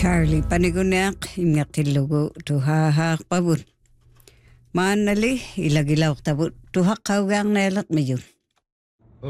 Charlie panigunak imyak tilugo tuhahak pabun. Manali ilagilaw tabut tuhak kaugang nelak mayun.